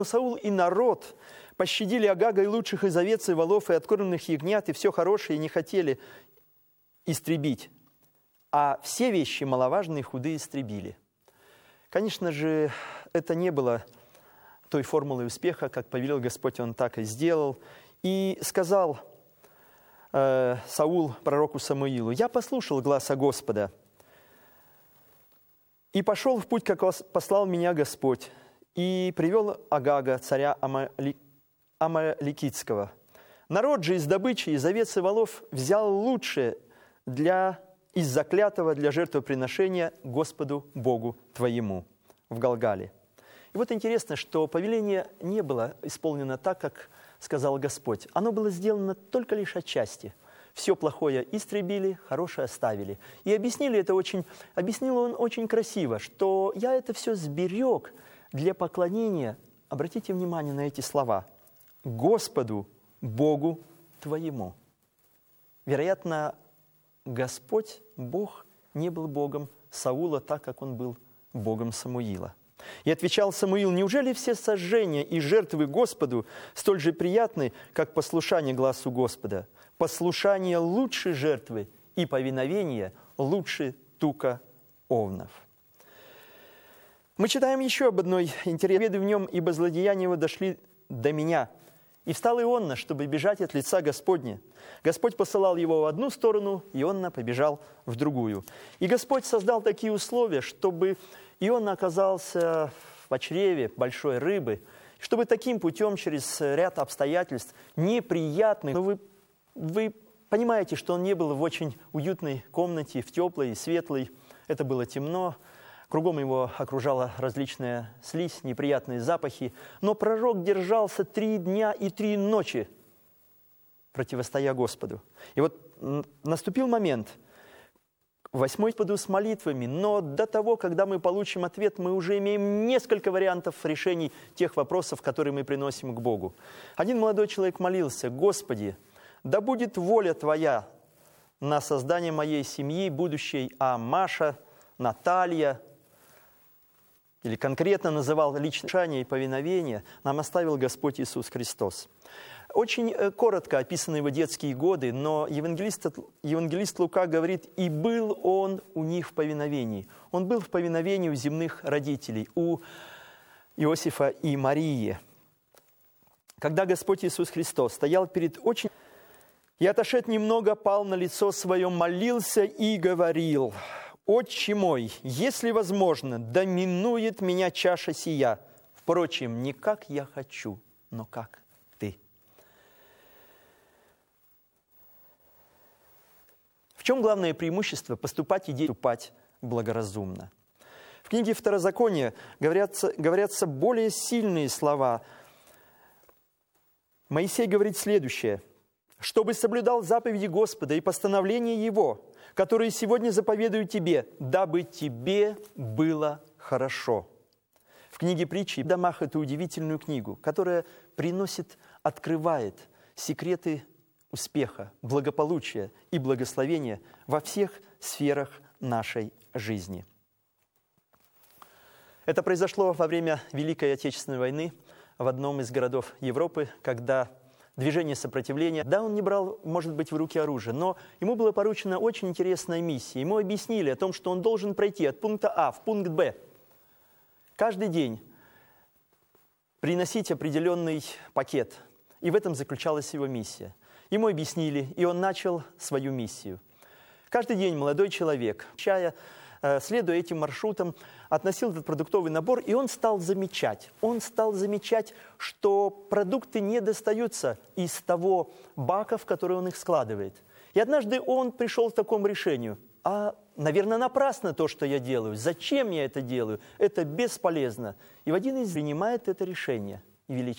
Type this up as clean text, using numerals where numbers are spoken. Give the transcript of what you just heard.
Саул и народ пощадили Агага и лучших из овец, и волов, и откормленных ягнят, и все хорошее, и не хотели истребить. А все вещи маловажные и худые истребили. Конечно же, это не было той формулой успеха, как повелел Господь, он так и сделал. И сказал Саул пророку Самуилу: «Я послушал гласа Господа и пошел в путь, как послал меня Господь, и привел Агага, царя Амаликитского. Народ же из добычи, из овец и волов взял лучшее из заклятого для жертвоприношения Господу Богу твоему в Галгале». И вот интересно, что повеление не было исполнено так, как сказал Господь. Оно было сделано только лишь отчасти. Все плохое истребили, хорошее оставили. И объяснил он очень красиво, что я это все сберег для поклонения, обратите внимание на эти слова, Господу Богу твоему. Вероятно, Господь, Бог, не был Богом Саула, так как он был Богом Самуила. И отвечал Самуил: «Неужели все сожжения и жертвы Господу столь же приятны, как послушание гласу Господа? Послушание лучше жертвы, и повиновение лучше тука овнов». Мы читаем еще об одной интересной беде в нем: «Ибо злодеяния его дошли до меня. И встал Ионна, чтобы бежать от лица Господня. Господь посылал его в одну сторону, Ионна побежал в другую. И Господь создал такие условия, чтобы Ионна оказался в чреве большой рыбы, чтобы таким путем, через ряд обстоятельств, неприятных, но вы понимаете, что он не был в очень уютной комнате, в теплой и светлой, это было темно, кругом его окружала различная слизь, неприятные запахи. Но пророк держался 3 дня и 3 ночи, противостоя Господу. И вот наступил момент, 8-й Господу с молитвами, но до того, когда мы получим ответ, мы уже имеем несколько вариантов решений тех вопросов, которые мы приносим к Богу. Один молодой человек молился: «Господи, да будет воля Твоя на создание моей семьи будущей, а Маша, Наталья», или конкретно называл личное послушание и повиновение, нам оставил Господь Иисус Христос. Очень коротко описаны его детские годы, но евангелист Лука говорит: «И был он у них в повиновении». Он был в повиновении у земных родителей, у Иосифа и Марии. Когда Господь Иисус Христос стоял перед очень... «И, отошед немного, пал на лицо свое, молился и говорил: Отче мой, если возможно, да минует меня чаша сия. Впрочем, не как я хочу, но как Ты». В чем главное преимущество поступать и поступать благоразумно? В книге Второзакония говорятся более сильные слова. Моисей говорит следующее: «Чтобы соблюдал заповеди Господа и постановления Его, которые сегодня заповедую тебе, дабы тебе было хорошо». В книге Притчи в домах эту удивительную книгу, которая открывает секреты успеха, благополучия и благословения во всех сферах нашей жизни. Это произошло во время Великой Отечественной войны в одном из городов Европы, когда движение сопротивления, да, он не брал, может быть, в руки оружие, но ему была поручена очень интересная миссия. Ему объяснили о том, что он должен пройти от пункта А в пункт Б. Каждый день приносить определенный пакет. И в этом заключалась его миссия. Ему объяснили, и он начал свою миссию. Каждый день молодой человек, следуя этим маршрутам, относил этот продуктовый набор, и он стал замечать, что продукты не достаются из того бака, в который он их складывает. И однажды он пришел к такому решению: наверное, напрасно то, что я делаю, зачем я это делаю, это бесполезно. И в один из принимает это решение и величает